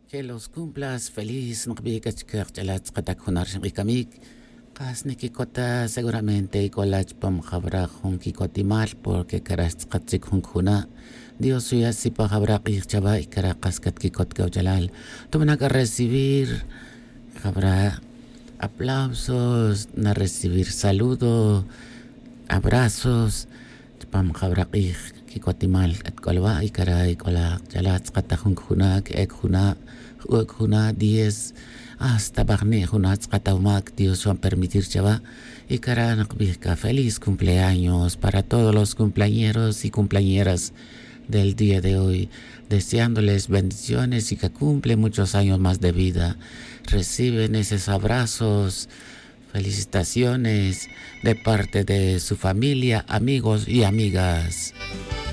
Que los cumplas feliz, no chalat katakunar ikamik. Kasni kikota seguramente ikolach pam jabra hun kikotimal porque karas katsik hun kuna. Dios suya si pa jabra chava y karakaskat kikot gaujalal. Tumanak a recibir jabra aplausos, na recibir saludo, abrazos. Pam jabra kikotimal at kolwa y kara ikola jalat katakun kuna ek kuna 10 hasta Barney Junats Cataumac, Dios va a permitir chava y Karanakbika. Feliz cumpleaños para todos los cumpleañeros y cumpleañeras del día de hoy, deseándoles bendiciones y que cumple muchos años más de vida. Reciben esos abrazos, felicitaciones de parte de su familia, amigos y amigas.